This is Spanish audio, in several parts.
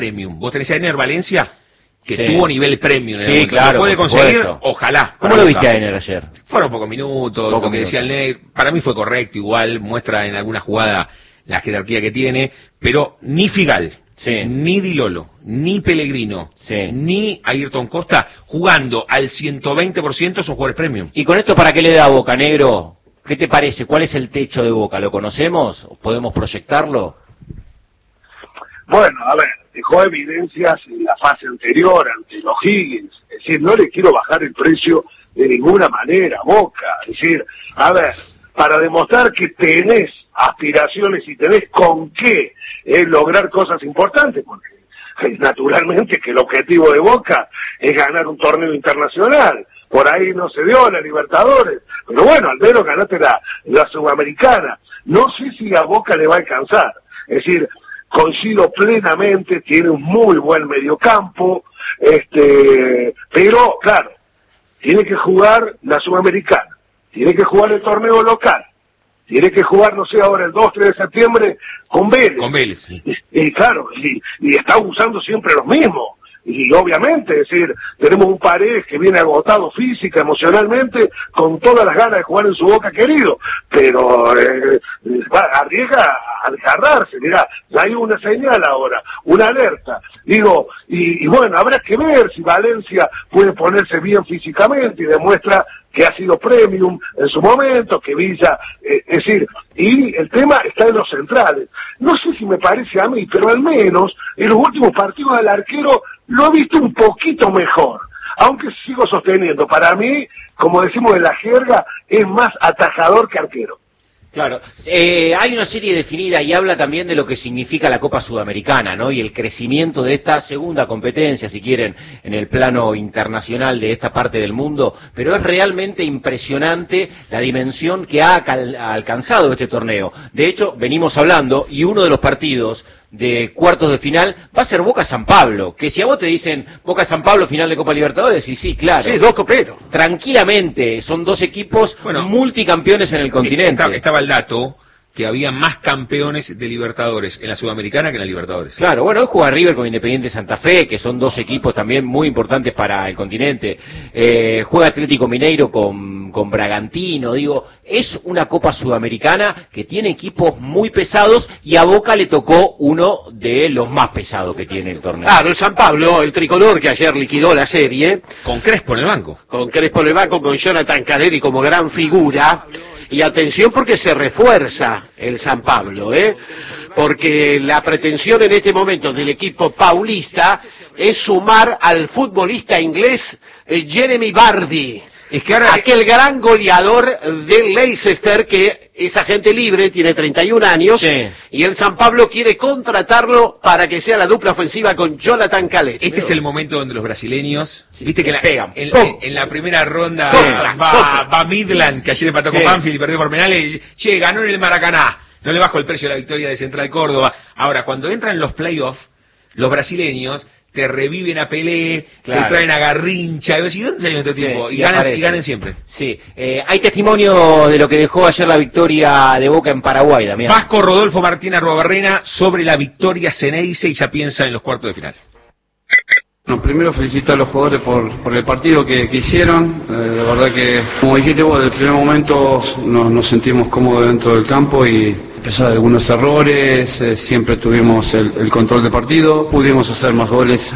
premium. Vos tenés a Ener Valencia, que sí. tuvo nivel premium. Sí, claro. Lo puede conseguir, ojalá. ¿Cómo lo viste a Ener ayer? Fueron pocos minutos, lo que decía el Ney, para mí fue correcto, igual muestra en alguna jugada la jerarquía que tiene, pero ni Figal, sí. ni Di Lolo, ni Pellegrino, sí. ni Ayrton Costa, jugando al 120% son jugadores premium. ¿Y con esto para qué le da Boca, negro? ¿Qué te parece? ¿Cuál es el techo de Boca? ¿Lo conocemos? ¿Podemos proyectarlo? Bueno, a ver, dejó evidencias en la fase anterior ante los Higgins. Es decir, no le quiero bajar el precio de ninguna manera a Boca. Es decir, a ver, para demostrar que tenés aspiraciones y tenés con qué lograr cosas importantes, porque naturalmente que el objetivo de Boca es ganar un torneo internacional. Por ahí no se dio la Libertadores, pero bueno, al menos ganaste la Sudamericana. No sé si a Boca le va a alcanzar. Es decir, coincido plenamente, tiene un muy buen mediocampo, pero claro, tiene que jugar la Sudamericana, tiene que jugar el torneo local, tiene que jugar, no sé, ahora el 2-3 de septiembre con Vélez. Con Vélez, sí. Y claro, y está usando siempre los mismos. Y obviamente, es decir, tenemos un Paredes que viene agotado física, emocionalmente, con todas las ganas de jugar en su Boca querido, pero arriesga a desgarrarse. Mirá, ya hay una señal ahora, una alerta. Digo, y bueno, habrá que ver si Valencia puede ponerse bien físicamente y demuestra que ha sido premium en su momento, que Villa, es decir, y el tema está en los centrales. No sé si me parece a mí, pero al menos en los últimos partidos del arquero lo he visto un poquito mejor, aunque sigo sosteniendo, para mí, como decimos en la jerga, es más atajador que arquero. Claro, hay una serie definida y habla también de lo que significa la Copa Sudamericana, ¿no? Y el crecimiento de esta segunda competencia, si quieren, en el plano internacional de esta parte del mundo, pero es realmente impresionante la dimensión que ha alcanzado este torneo. De hecho, venimos hablando, y uno de los partidos de cuartos de final va a ser Boca-San Pablo, que si a vos te dicen Boca-San Pablo final de Copa Libertadores, y sí, claro. Sí, dos coperos. Tranquilamente, son dos equipos multicampeones en el continente. Estaba el dato que había más campeones de Libertadores en la Sudamericana que en la Libertadores. Claro, bueno, hoy juega River con Independiente Santa Fe, que son dos equipos también muy importantes para el continente. Juega Atlético Mineiro con Bragantino, digo, es una Copa Sudamericana que tiene equipos muy pesados y a Boca le tocó uno de los más pesados que tiene el torneo. Claro, el San Pablo, el tricolor que ayer liquidó la serie. Con Crespo en el banco. Con Crespo en el banco, con Jonathan Caleri como gran figura. Y atención porque se refuerza el San Pablo, porque la pretensión en este momento del equipo paulista es sumar al futbolista inglés Jeremy Vardy. Es que ahora aquel gran goleador del Leicester que es agente libre, tiene 31 años, sí. Y el San Pablo quiere contratarlo para que sea la dupla ofensiva con Jonathan Caleri. Este es el momento donde los brasileños, viste que pegan. En la primera ronda va Midland, que ayer empató con Banfield y perdió por penales, che, ganó en el Maracaná, no le bajo el precio de la victoria de Central Córdoba. Ahora, cuando entran los playoffs, los brasileños te reviven a Pelé, te traen a Garrincha, y decís, ¿dónde salió este tipo? Y ganan siempre. Sí, hay testimonio de lo que dejó ayer la victoria de Boca en Paraguay, Damián. Vasco Rodolfo Martín Arruabarrena sobre la victoria Ceneice y ya piensa en los cuartos de final. Bueno, primero felicitar a los jugadores por el partido que hicieron. La verdad que, como dijiste vos, desde el primer momento nos sentimos cómodos dentro del campo y a pesar de algunos errores, siempre tuvimos el control del partido. Pudimos hacer más goles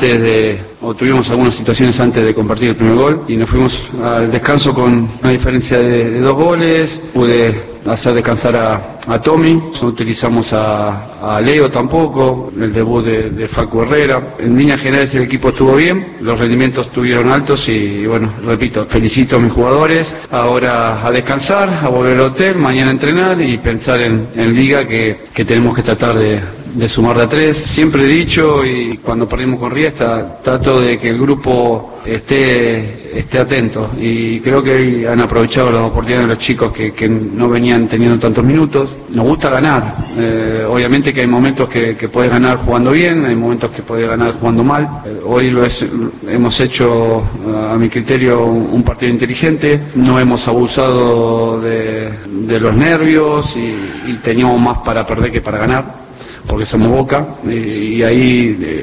tuvimos algunas situaciones antes de compartir el primer gol y nos fuimos al descanso con una diferencia de 2 goles. Pude hacer descansar a Tommy, no utilizamos a Leo tampoco, el debut de Facu Herrera. En líneas generales el equipo estuvo bien, los rendimientos estuvieron altos y bueno, repito, felicito a mis jugadores. Ahora a descansar, a volver al hotel, mañana a entrenar y pensar en Liga que tenemos que tratar de sumar de a 3. Siempre he dicho, y cuando perdimos con Riestra, trato de que el grupo esté atento, y creo que han aprovechado las oportunidades de los chicos que no venían teniendo tantos minutos. Nos gusta ganar, obviamente que hay momentos que podés ganar jugando bien, hay momentos que podés ganar jugando mal. Hoy hemos hecho, a mi criterio, un partido inteligente, no hemos abusado de los nervios y teníamos más para perder que para ganar, porque somos Boca, y ahí